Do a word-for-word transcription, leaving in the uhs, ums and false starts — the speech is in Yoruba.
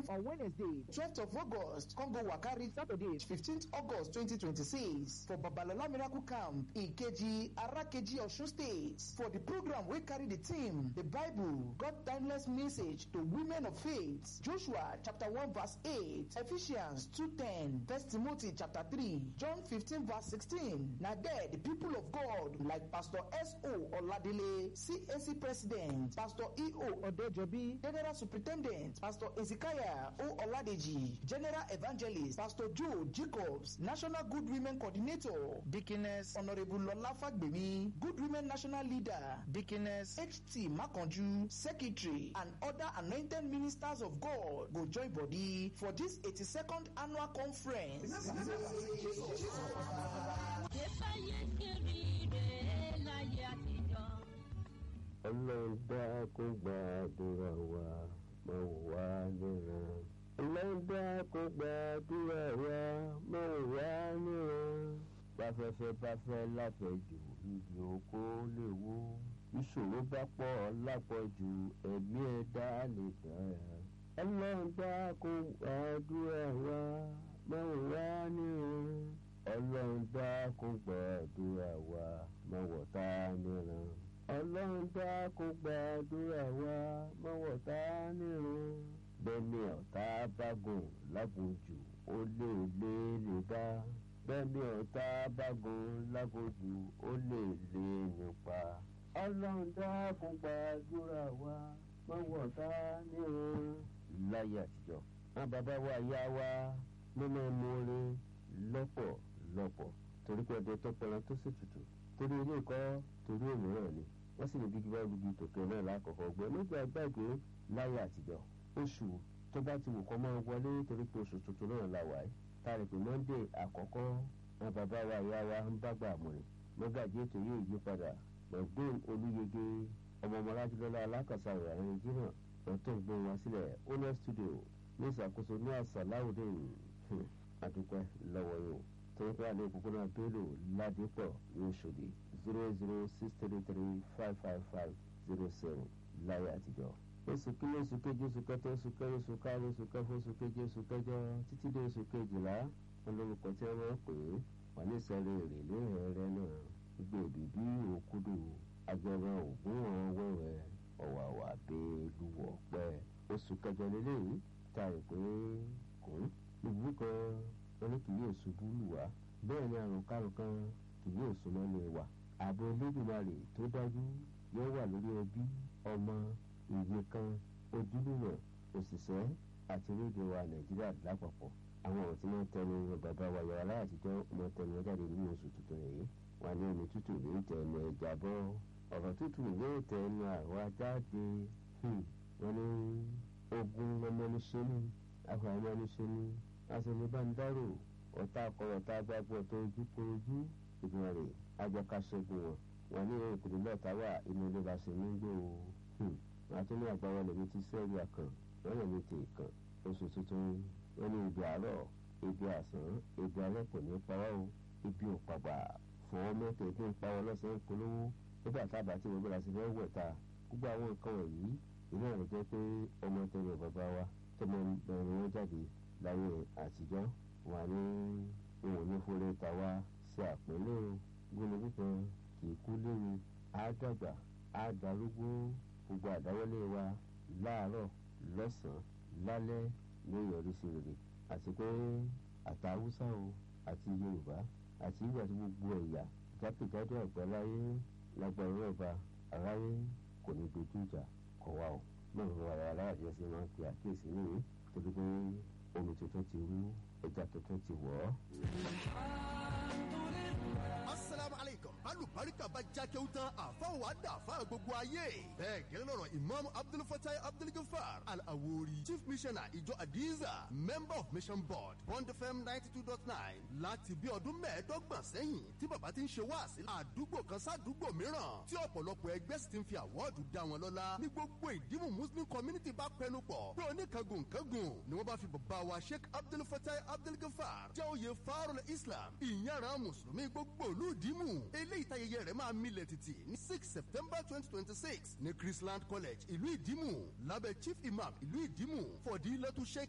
on Wednesday, twelfth of August, Congo Wakari, Saturday, fifteenth August twenty twenty-six, for Babalola Miracle Camp, Ikeji, Arakeji, Osun State. For the program, we carry the theme, the Bible, God timeless message to women of faith. Joshua chapter one verse eight, Ephesians two ten, First Timothy chapter three, John fifteen verse sixteen. Now there, the people of God, like Pastor S O Oladile, C A C President, Pastor E O Odejobi, General Superintendent, Pastor Ezekiah O Oladeji, General Evangelist, Pastor Joe Jacobs, National Good Women Coordinator, Deaconess Honorable Lola Fagbemi, Good Women National Leader, Deaconess H T Makonju, Secretary, and other anointed ministers of God go join body for this eighty-second annual conference. Ọlọ́run dákun gbàdúrà wa máa wò wá níran. Ọlọ́run dákun gbàdúrà wa máa wò wá níran. Báfẹ́fẹ́ bá fẹ́ láfẹ̀jù ìdí oko lè wó. Ìṣòro bá pọ̀ lápọ̀jù ẹ̀mí ẹ̀dá lè dára. Ọlọ́run dákun gbàdúrà wa máa wò wá níran. Ọlọ́run dákun gbàdúrà wa máa wò tá níran. Ọlọ́run dákun gbàdúrà wa mọ́wọ́ tá nírun. Bẹ́ẹ̀ni ọ̀tá bá gùn lágùnjù ó lè lé lè bá. Bẹ́ẹ̀ni ọ̀tá bá gùn lágùnjù ó lè lé nípa. Ọlọ́run dákun gbàdúrà wa mọ́wọ́ tá nírun. Láyé àtijọ́ àwọn bàbá wa yá wa nínú ìmúre lọ́pọ̀lọpọ̀ torí pé ọdẹ tó pẹran tó sì tutù torí ilé ìkọ́ torí òmíràn ni. Wọ́n sì lè bí gbígbá gbígbí tòkè náà lákọ̀ọ́kọ́ gbé nígbà gbàgbé láyé àtijọ́ oṣù tó bá ti wù kọ́ máa wọlé torí pé oṣù tuntun náà la wà yìí tààrí pé monde àkọ́kọ́ àwọn bàbá wa ìyá wa ń bá gbà mọ̀rẹ́ mọ́gàjí ètò yóò yí padà gbọ̀ngbọ́n olúyege ọmọ ọmọlájúlọ́lá alákàsà rẹ̀ ẹ̀rín jìnnà lọ́tọ̀ ń gbé wọn sílẹ̀ owner studio ní ìṣàkóso ní àṣà láwùdé àdúpẹ́ lọ́wọ́ yìí torí pé àlẹ́ òpópónà bello ládìpọ̀ ní Òṣòdì zero zero six three three five five five zero seven láyé àtijọ́. oṣù kí oṣù kejì oṣù kẹta oṣù kẹrin oṣù karùn-ún oṣù kẹfà oṣù keje oṣù kẹjọ títí dé oṣù kejìlá wọn lórúkọ tí wọn pè é wà ní ìsẹ̀rẹ̀ èrèlé ẹ̀rẹ́ náà gbé òbíbí òkúdù ajọba ògún ọ̀hún wẹ̀wẹ̀ ọ̀wàwà bẹ́ẹ̀lúwọ̀ pẹ́ oṣù kẹjọ lélẹ́yìí tá a rò pé kùn níbi kan wọn ní kì yóò ṣubú lù wá bẹ́ẹ̀ ni àrùn kárùn kan kì yóò súnmọ́ ní wa ààbò Olódùmarè tó dájú yóò wà lórí ẹbí ọmọ ìyè kan ojúlùmọ̀ òṣìṣẹ́ àti rédíò wa Nàìjíríà lápapọ̀ àwọn ọ̀rọ̀ tí wọ́n tẹnu bàbá wa yàrá láyé àtijọ́ wọn tẹnu wọn jáde nínú oṣù tuntun yìí wọn ní omi tútù ní tẹnu ẹja bọ́ ọ̀rọ̀ tútù ní tẹnu àwa jáde wọn ní ogun ọmọnìṣẹ́ni àwọn ọmọnìṣẹ́ni aṣèlébánidárò ọ̀tá akọ̀rọ̀ ọ̀tá agbábọ̀ tó ojú kó ojú ìgbìmọ̀ rẹ̀ ajọ́káṣẹ́gun wọn wọn ní ìpínlẹ̀ lọ́ọ̀tà wà inú ilé la ṣe ń gbé o wọn tún ní àgbáwọ̀ lèmi ti sẹ́ẹ̀rì àkàn wọn lè mi tè kàn oṣù tuntun wọn ní ibi àárọ̀ ibi àsán ibi alẹ́ kò ní pa wá o ibi òpàgbà fún ọmọ tètè ń pa wọn lọ́sẹ̀ ń polówó nígbà tábà tí wọn bẹ̀rẹ̀ sí fẹ́ wẹ̀ ta gbogbo àwọn nǹkan wọ̀nyí iná rẹ̀ jẹ́ pé ọmọ tẹ̀lé bàbá wa tọmọ bẹ̀rẹ̀ wọn jáde láyé àtijọ́ wà ní òun ní fúnlé ta wá sí àpínlẹ̀ gbólógbó kan kì í kú léwu àádọ́gba àádọ́rúgbó gbogbo àdáwọlé wa láàárọ̀ lọ́sàn-án lálẹ́ ní ìyọrísí rere àti pé àtàwùsá o àti Yorùbá àti ìgbà tí gbogbo ẹ̀yà jákèjádò àgbáláyé lágbára ọba aráyé kò ní dojú ìjà kọ wá o náà ló wà aláàjọ sí máa ń pe àkíyèsí nìyí torí pé omi tuntun ti rú ẹja tuntun ti wọ̀ ọ́. Assalamu alaikum. Alùbáríkà bá jákèw tán àfáwọn wa dà fáwọn gbogbo ayé. Bẹ́ẹ̀ gẹ́gẹ́ lọ́rọ̀ Imam Abdul Fatai Abdul Gafar Al-Awori Chief Missioner Ìjọ Adiza Member of Mission Board Bond F M ninety two dot nine láti bí ọdún mẹ́ẹ̀ẹ́dọ́gbọ̀n sẹ́yìn tí bàbá ti ń ṣe wáàsí àdúgbò kan sádùúgbò mìíràn tí ọ̀pọ̀lọpọ̀ ẹgbẹ́ sì ti ń fi àwọ́ọ̀dù dá wọn lọ́lá ní gbogbo ìdímù Muslim community bá pẹnu pọ̀ pé oníkangun kangun ni wọ́n bá fi bàbá wa Sheikh Abdul Fatai Abdul Gafar jẹ́ oyè Farul Islam ìyára mùsùlùmí gbogbo olùdímù eléyìí tayẹyẹ rẹ̀ máa milẹ̀ títì ní six September twenty twenty six ní Chrisland College ìlú ìdímù lábẹ́ Chief Imam ìlú ìdímù Fọdílátù Sheikh